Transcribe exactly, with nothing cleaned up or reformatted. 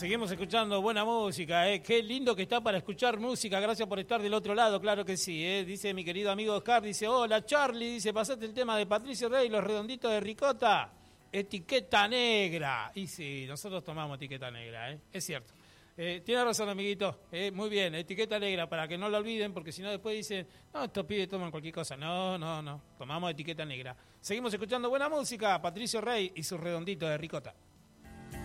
Seguimos escuchando buena música, ¿eh? Qué lindo que está para escuchar música. Gracias por estar del otro lado, claro que sí, ¿eh? Dice mi querido amigo Oscar, dice, hola Charlie, dice, pasaste el tema de Patricio Rey, los redonditos de ricota, etiqueta negra. Y sí, nosotros tomamos etiqueta negra, ¿eh? Es cierto. Eh, tiene razón, amiguito, eh, muy bien, etiqueta negra, para que no lo olviden, porque si no después dicen, no, estos pibes toman cualquier cosa. No, no, no, tomamos etiqueta negra. Seguimos escuchando buena música, Patricio Rey y sus redonditos de ricota.